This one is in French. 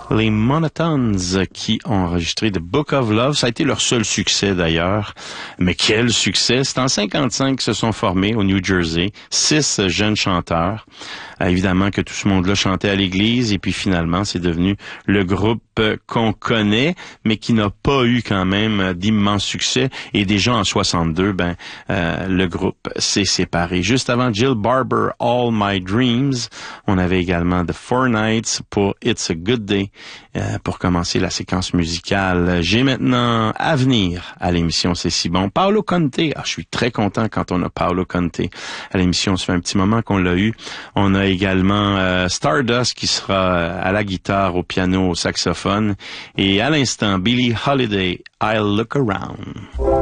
Les Monotones qui ont enregistré The Book of Love. Ça a été leur seul succès d'ailleurs. Mais quel succès! C'est en 55 qu'ils se sont formés au New Jersey. 6 jeunes chanteurs. Évidemment que tout ce monde-là chantait à l'église et puis finalement c'est devenu le groupe qu'on connaît mais qui n'a pas eu quand même d'immense succès et déjà en 62 le groupe s'est séparé. Juste avant Jill Barber, All My Dreams, on avait également The Four Nights pour It's a Good Day pour commencer la séquence musicale. J'ai maintenant à venir à l'émission C'est si bon. Paolo Conte. Je suis très content quand on a Paolo Conte à l'émission. Ça fait un petit moment qu'on l'a eu. On a également Stardust qui sera à la guitare, au piano, au saxophone. Et à l'instant, Billie Holiday, I'll Look Around.